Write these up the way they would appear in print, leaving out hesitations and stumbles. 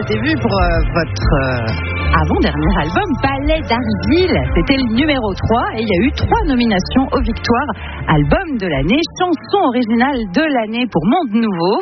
été vu pour votre avant-dernier album, Palais d'Argile. C'était le numéro 3 et il y a eu 3 nominations aux victoires. Album de l'année, chanson originale de l'année pour Monde Nouveau.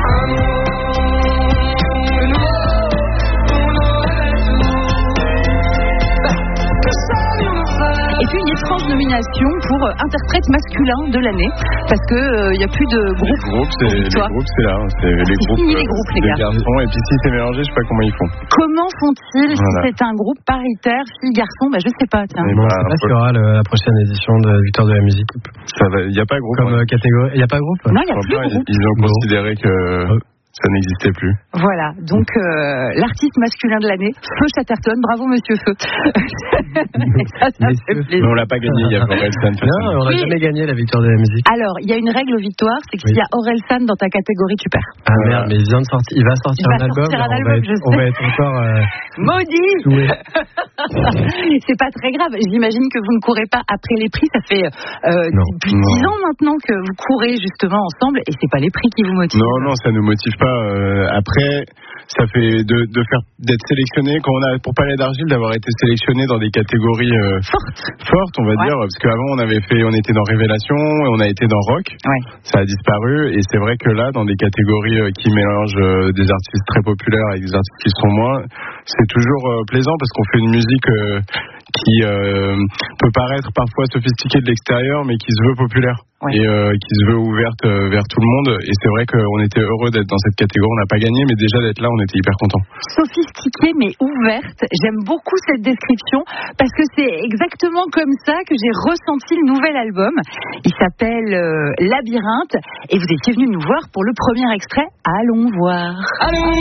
Et puis une étrange nomination pour interprète masculin de l'année, parce que il y a plus de groupe. Les groupes, c'est là, c'est les groupes. Les groupes, les gars. Garçons. Et puis si c'est mélangé, je sais pas comment ils font. Comment font-ils si c'est un groupe paritaire, filles-garçons? Je sais pas. Tiens. Bon, c'est pas ce qu'il y aura la prochaine édition de Victoire de la musique. Il n'y a pas de groupe. Comme catégorie, il n'y a pas de groupe. Non, il n'y a plus de groupe. Ils ont considéré que ça n'existait plus. Voilà, donc l'artiste masculin de l'année, Feu Chatterton, bravo Monsieur Feu. Ça fait plaisir. Mais on l'a pas gagné, il y a Orelsan. Non, on n'a jamais gagné la Victoire de la musique. Alors, il y a une règle aux victoires, c'est que s'il y a Orelsan dans ta catégorie, tu perds. Ah merde, mais il va sortir un album. On va être encore maudit. C'est pas très grave. J'imagine que vous ne courez pas après les prix. Ça fait plus de 10 ans maintenant que vous courez justement ensemble, et c'est pas les prix qui vous motivent. Non, ça nous motive pas. Après, ça fait d'être sélectionné quand on a pour Palais d'Argile, d'avoir été sélectionné dans des catégories fortes, on va dire, parce qu'avant on était dans Révélation et on a été dans Rock. Ça a disparu, et c'est vrai que là, dans des catégories qui mélangent des artistes très populaires avec des artistes qui sont moins, c'est toujours plaisant parce qu'on fait une musique qui peut paraître parfois sophistiquée de l'extérieur, mais qui se veut populaire. Et qui se veut ouverte vers tout le monde, et c'est vrai qu'on était heureux d'être dans cette catégorie. On n'a pas gagné, mais déjà d'être là, on était hyper contents. Sophistiquée mais ouverte, j'aime beaucoup cette description, parce que c'est exactement comme ça que j'ai ressenti le nouvel album. Il s'appelle Labyrinthe, et vous étiez venu nous voir pour le premier extrait. Allons voir. Allez.